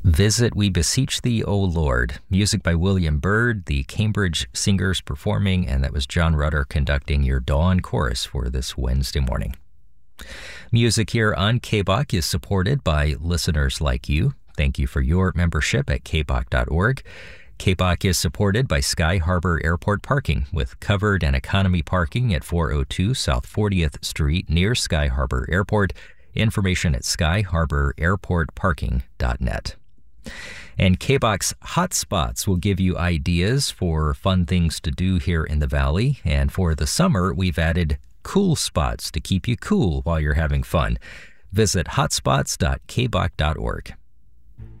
Visit We Beseech Thee, O Lord. Music by William Byrd, the Cambridge Singers performing, and that was John Rutter conducting your dawn chorus for this Wednesday morning. Music here on KBOK is supported by listeners like you. Thank you for your membership at kbok.org. KBOK is supported by Sky Harbor Airport Parking, with covered and economy parking at 402 South 40th Street near Sky Harbor Airport. Information at skyharbor-airportparking.net. And KBOK's Hotspots will give you ideas for fun things to do here in the Valley. And for the summer, we've added cool spots to keep you cool while you're having fun. Visit hotspots.kbok.org.